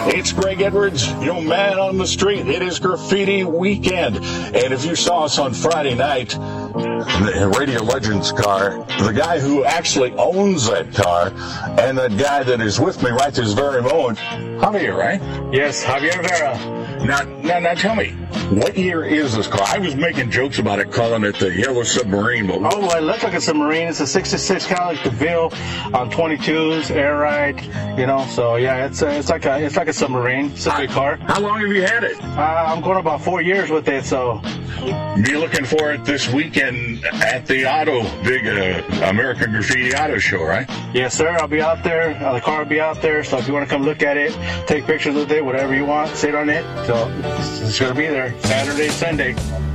It's Greg Edwards, your man on the street. It is graffiti weekend. And if you saw us on Friday night, the Radio Legends car, the guy who actually owns that car, and that guy that is with me right this very moment, Javier, right? Yes, Javier Vera. Now tell me, what year is this car? I was making jokes about it, calling it the Yellow Submarine. But oh, well, it looks like a submarine. It's a 66 kind of like DeVille on 22s, air ride, you know. So yeah, it's like a submarine. It's a good car. How long have you had it? I'm going about 4 years with it. So be looking for it this weekend at the big American Graffiti Auto Show, right? Yes, sir. I'll be out there. The car will be out there. So if you want to come look at it, take pictures with it, whatever you want, sit on it. So it's going to be there Saturday, Sunday.